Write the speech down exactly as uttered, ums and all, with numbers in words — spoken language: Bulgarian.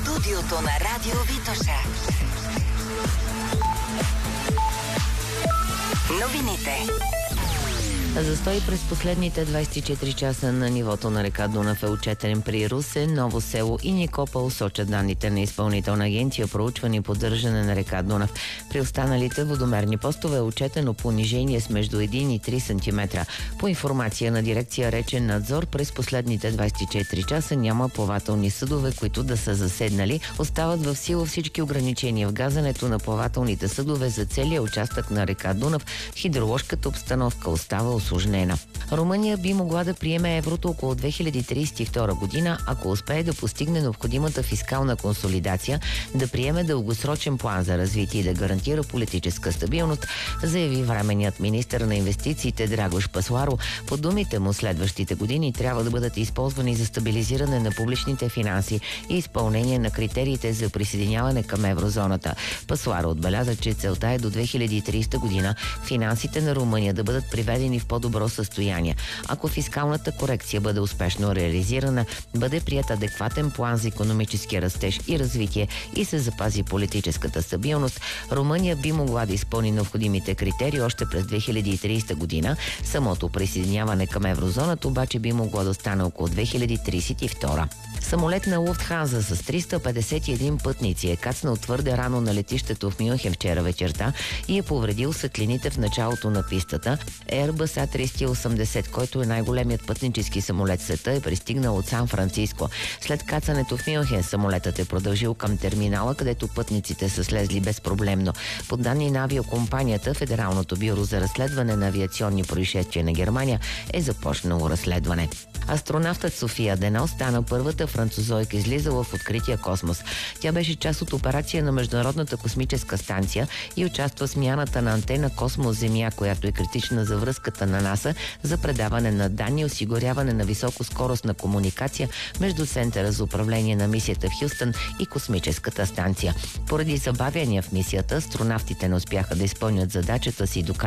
Студиото на Радио Витоша. Новините. Застой през последните двайсет и четири часа на нивото на река Дунав е отчетен при Русе, Ново село и Никопол, сочат данните на Изпълнителна агенция проучване и поддържане на река Дунав. При останалите водомерни постове е отчетено понижение с между един и три сантиметра. По информация на дирекция Речен надзор, през последните двайсет и четири часа няма плавателни съдове, които да са заседнали. Остават в сила всички ограничения в газането на плавателните съдове за целия участък на река Дунав. Хидроложката обстановка остава усложнена. Румъния би могла да приеме еврото около две хиляди трийсет и втора година, ако успее да постигне необходимата фискална консолидация, да приеме дългосрочен план за развитие и да гарантира политическа стабилност, заяви временният министър на инвестициите Драгош Пасларо. По думите му, следващите години трябва да бъдат използвани за стабилизиране на публичните финанси и изпълнение на критериите за присъединяване към еврозоната. Пасларо отбеляза, че целта е до две хиляди и трийсета година финансите на Румъния да бъдат приведени в по-добро състояние. Ако фискалната корекция бъде успешно реализирана, бъде прият адекватен план за икономически растеж и развитие и се запази политическата стабилност, Румъния би могла да изпълни необходимите критерии още през две хиляди и трийсета година. Самото присъединяване към еврозоната обаче би могло да стане около две хиляди трийсет и втора. Самолет на Луфтханза с триста петдесет и един пътници е кацнал твърде рано на летището в Мюнхен вчера вечерта и е повредил светлините в началото на пистата. Airbus А триста и осемдесет, който е най-големият пътнически самолет в света, е пристигнал от Сан Франциско. След кацането в Мюнхен, самолетът е продължил към терминала, където пътниците са слезли безпроблемно. По данни на авиокомпанията, Федералното бюро за разследване на авиационни происшествия на Германия е започнало разследване. Астронавтът София Денал стана първата французойка, излизала в открития космос. Тя беше част от операция на Международната космическа станция и участва в смяната на антена Космос-Земя, която е критична за връзката на НАСА за предаване на данни и осигуряване на високоскоростна комуникация между Центъра за управление на мисията в Хюстън и космическата станция. Поради забавяния в мисията, астронавтите не успяха да изпълнят задачата си до